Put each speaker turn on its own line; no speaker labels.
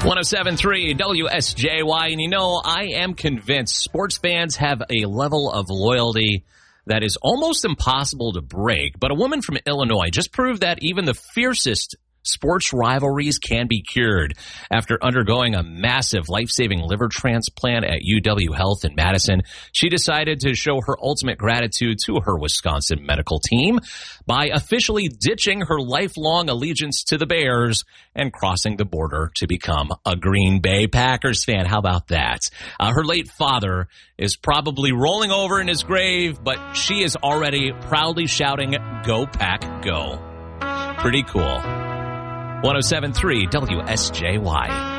107.3 WSJY. And I am convinced sports fans have a level of loyalty that is almost impossible to break. But a woman from Illinois just proved that even the fiercest sports rivalries can be cured. After undergoing a massive life-saving liver transplant at UW Health in Madison, she decided to show her ultimate gratitude to her Wisconsin medical team by officially ditching her lifelong allegiance to the Bears and crossing the border to become a Green Bay Packers fan. How about that? Her late father is probably rolling over in his grave, but she is already proudly shouting, "Go Pack, go." Pretty cool. 107.3 WSJY.